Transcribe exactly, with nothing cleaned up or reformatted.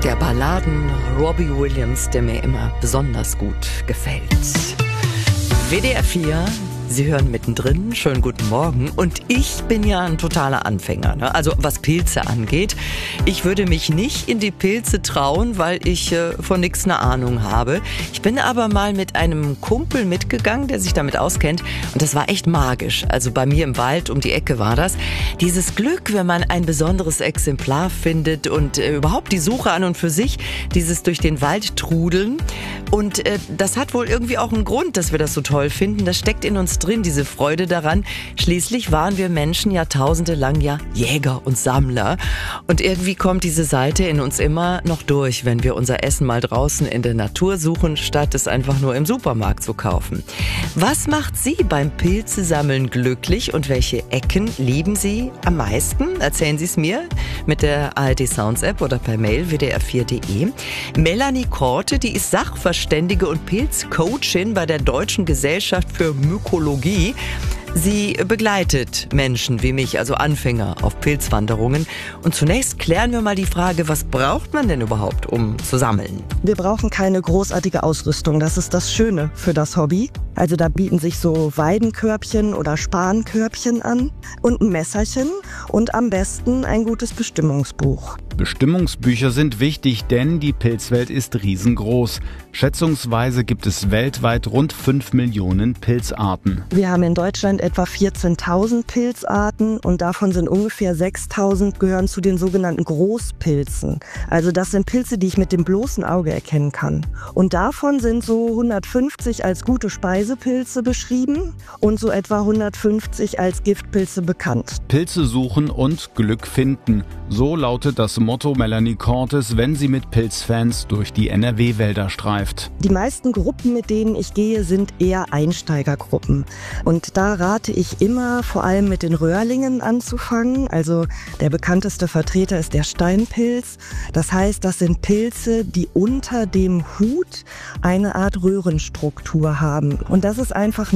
der Balladen Robbie Williams, der mir immer besonders gut gefällt. W D R vier, Sie hören mittendrin, schönen guten Morgen. Und ich bin ja ein totaler Anfänger, ne? Also was Pilze angeht. Ich würde mich nicht in die Pilze trauen, weil ich äh, von nichts eine Ahnung habe. Ich bin aber mal mit einem Kumpel mitgegangen, der sich damit auskennt. Und das war echt magisch. Also bei mir im Wald um die Ecke war das. Dieses Glück, wenn man ein besonderes Exemplar findet und äh, überhaupt die Suche an und für sich, dieses durch den Wald trudeln. Und äh, das hat wohl irgendwie auch einen Grund, dass wir das so toll finden. Das steckt in uns drin, diese Freude daran. Schließlich waren wir Menschen jahrtausende lang ja Jäger und Sammler. Und irgendwie kommt diese Seite in uns immer noch durch, wenn wir unser Essen mal draußen in der Natur suchen, statt es einfach nur im Supermarkt zu kaufen. Was macht Sie beim Pilzesammeln glücklich und welche Ecken lieben Sie am meisten? Erzählen Sie es mir mit der A R D Sounds App oder per Mail w d r vier punkt d e. Melanie Korte, die ist Sachverständige und Pilzcoachin bei der Deutschen Gesellschaft für Mykologie. Sie begleitet Menschen wie mich, also Anfänger, auf Pilzwanderungen. Und zunächst klären wir mal die Frage, was braucht man denn überhaupt, um zu sammeln? Wir brauchen keine großartige Ausrüstung. Das ist das Schöne für das Hobby. Also da bieten sich so Weidenkörbchen oder Spankörbchen an und ein Messerchen und am besten ein gutes Bestimmungsbuch. Bestimmungsbücher sind wichtig, denn die Pilzwelt ist riesengroß. Schätzungsweise gibt es weltweit rund fünf Millionen Pilzarten. Wir haben in Deutschland etwa vierzehntausend Pilzarten und davon sind ungefähr sechstausend gehören zu den sogenannten Großpilzen. Also das sind Pilze, die ich mit dem bloßen Auge erkennen kann. Und davon sind so hundertfünfzig als gute Speisepilze beschrieben und so etwa hundertfünfzig als Giftpilze bekannt. Pilze suchen und Glück finden. So lautet das Motto Melanie Kortes, wenn sie mit Pilzfans durch die N R W-Wälder streift. Die meisten Gruppen, mit denen ich gehe, sind eher Einsteigergruppen. Und da rate ich immer, vor allem mit den Röhrlingen anzufangen. Also der bekannteste Vertreter ist der Steinpilz. Das heißt, das sind Pilze, die unter dem Hut eine Art Röhrenstruktur haben. Und das ist einfach